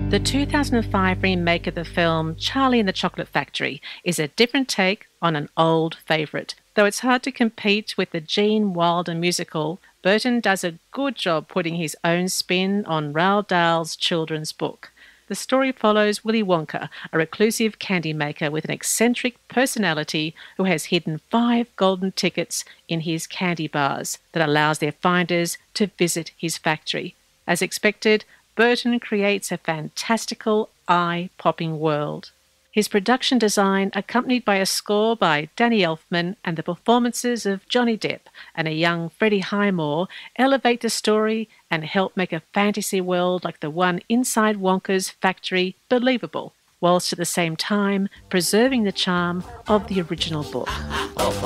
The 2005 remake of the film Charlie and the Chocolate Factory is a different take on an old favourite. Though it's hard to compete with the Gene Wilder musical, Burton does a good job putting his own spin on Roald Dahl's children's book. The story follows Willy Wonka, a reclusive candy maker with an eccentric personality who has hidden 5 golden tickets in his candy bars that allows their finders to visit his factory. As expected, Burton creates a fantastical, eye-popping world. His production design, accompanied by a score by Danny Elfman and the performances of Johnny Depp and a young Freddie Highmore, elevate the story and help make a fantasy world like the one inside Wonka's factory believable, whilst at the same time preserving the charm of the original book.